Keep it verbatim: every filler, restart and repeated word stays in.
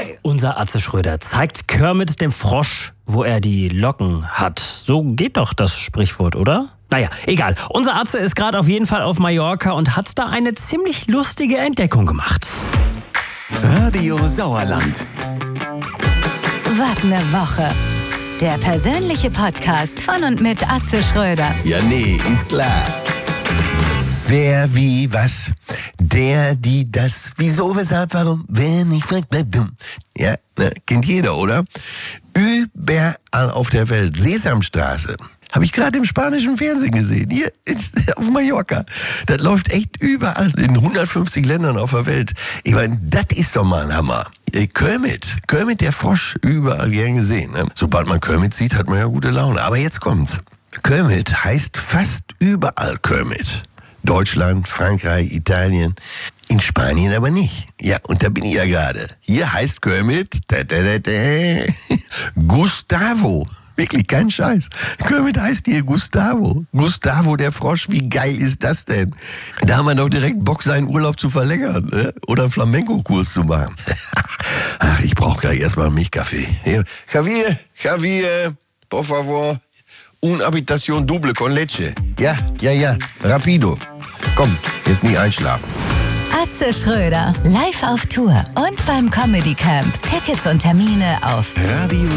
Hey! Unser Atze Schröder zeigt Kermit dem Frosch, wo er die Locken hat. So geht doch das Sprichwort, oder? Naja, egal. Unser Atze ist gerade auf jeden Fall auf Mallorca und hat da eine ziemlich lustige Entdeckung gemacht. Radio Sauerland. Was ne Woche. Der persönliche Podcast von und mit Atze Schröder. Ja, nee, ist klar. Wer, wie, was? Der, die, das. Wieso, weshalb, warum? Wer nicht fragt, bleibt dumm. Ja, ne, kennt jeder, oder? Überall auf der Welt. Sesamstraße. Habe ich gerade im spanischen Fernsehen gesehen. Hier auf Mallorca. Das läuft echt überall in hundertfünfzig Ländern auf der Welt. Ich meine, das ist doch mal ein Hammer. Kermit, Kermit der Frosch, überall gern gesehen. Ne? Sobald man Kermit sieht, hat man ja gute Laune. Aber jetzt kommt's. Kermit heißt fast überall Kermit. Deutschland, Frankreich, Italien. In Spanien aber nicht. Ja, und da bin ich ja gerade. Hier heißt Kermit da, da, da, da, Gustavo. Wirklich, kein Scheiß. Kermit heißt hier Gustavo. Gustavo der Frosch, wie geil ist das denn? Da haben wir doch direkt Bock, seinen Urlaub zu verlängern, ne? Oder einen Flamenco-Kurs zu machen. Ach, ich brauche gleich erstmal einen Milchkaffee. Javier, Javier, por favor, una habitación doble con leche. Ja, ja, ja, rapido. Komm, jetzt nicht einschlafen. Atze Schröder, live auf Tour und beim Comedy Camp. Tickets und Termine auf Radio